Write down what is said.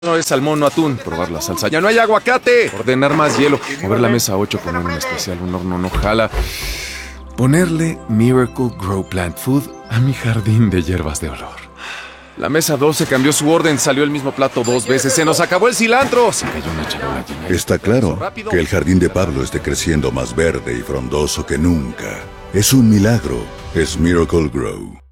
No es salmón o atún, probar la salsa. ¡Ya no hay aguacate! Ordenar más hielo. Mover la mesa 8, poner un especial, un horno no jala. Ponerle Miracle Grow Plant Food a mi jardín de hierbas de olor. La mesa 12 cambió su orden, salió el mismo plato 2 veces. ¡Se nos acabó el cilantro! Se cayó una charola llena de... Está claro que el jardín de Pablo esté creciendo más verde y frondoso que nunca. Es un milagro. Es Miracle Grow.